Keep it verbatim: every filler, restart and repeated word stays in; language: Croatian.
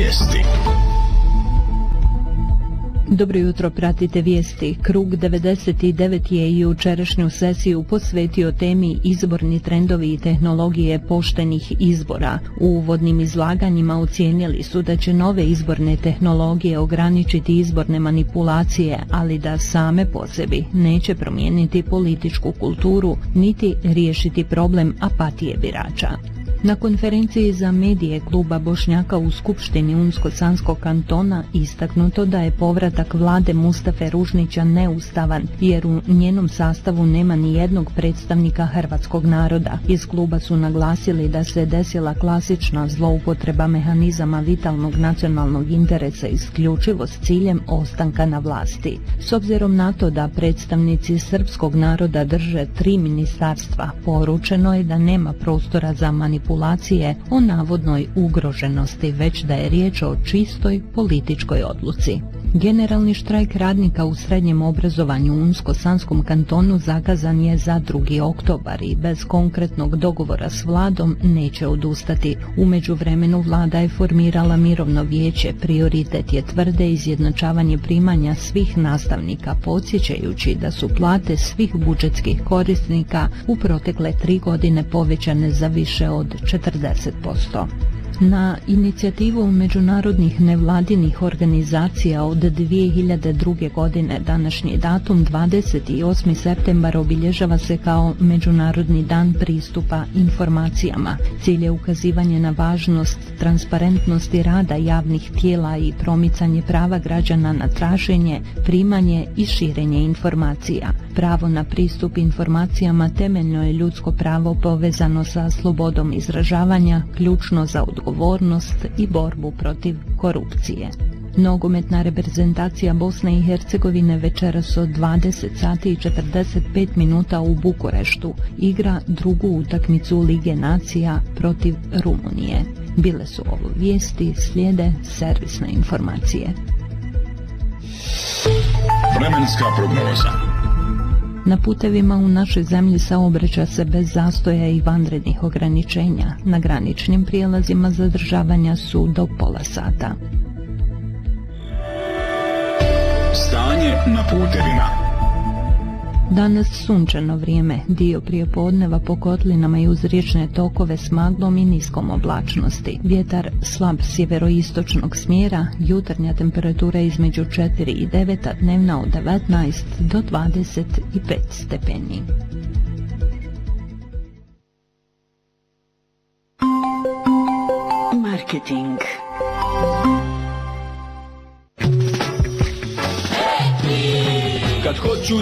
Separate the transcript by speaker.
Speaker 1: Vijesti.
Speaker 2: Dobro jutro, pratite vijesti. Krug devedeset devet je i jučerašnju sesiju posvetio temi izborni trendovi i tehnologije poštenih izbora. U uvodnim izlaganjima ocijenili su da će nove izborne tehnologije ograničiti izborne manipulacije, ali da same po sebi neće promijeniti političku kulturu niti riješiti problem apatije birača. Na konferenciji za medije Kluba Bošnjaka u Skupštini Unsko-Sanskog kantona istaknuto da je povratak vlade Mustafe Ružnića neustavan, jer u njenom sastavu nema ni jednog predstavnika hrvatskog naroda. Iz kluba su naglasili da se desila klasična zloupotreba mehanizama vitalnog nacionalnog interesa isključivo s ciljem ostanka na vlasti. S obzirom na to da predstavnici srpskog naroda drže tri ministarstva, poručeno je da nema prostora za manipulacije o navodnoj ugroženosti, već da je riječ o čistoj političkoj odluci. Generalni štrajk radnika u srednjem obrazovanju u Unsko-Sanskom kantonu zakazan je za drugi oktobar i bez konkretnog dogovora s vladom neće odustati. U međuvremenu vlada je formirala mirovno vijeće. Prioritet je tvrde izjednačavanje primanja svih nastavnika, podsjećajući da su plate svih budžetskih korisnika u protekle tri godine povećane za više od četrdeset posto. Na inicijativu međunarodnih nevladinih organizacija od dvije hiljade druge. godine današnji datum dvadeset osmi septembar obilježava se kao Međunarodni dan pristupa informacijama. Cilj je ukazivanje na važnost transparentnosti rada javnih tijela i promicanje prava građana na traženje, primanje i širenje informacija. Pravo na pristup informacijama temeljno je ljudsko pravo povezano sa slobodom izražavanja, ključno za odgovornost i borbu protiv korupcije. Nogometna reprezentacija Bosne i Hercegovine večeras od dvadeset sati i četrdeset pet minuta u Bukureštu igra drugu utakmicu Lige nacija protiv Rumunije. Bile su ovo vijesti, slijede servisne informacije.
Speaker 1: Vremenska prognoza.
Speaker 2: Na putevima u našoj zemlji saobraća se bez zastoja i vanrednih ograničenja. Na graničnim prijelazima zadržavanja su do pola sata.
Speaker 1: Stanje na putevima.
Speaker 2: Danas sunčano vrijeme, dio prijepodneva po kotlinama i uz riječne tokove s maglom i niskom oblačnosti. Vjetar slab sjeveroistočnog smjera, jutarnja temperatura između četiri i devet, a dnevna od devetnaest do dvadeset pet stepeni.
Speaker 3: Marketing.
Speaker 1: Kad hoću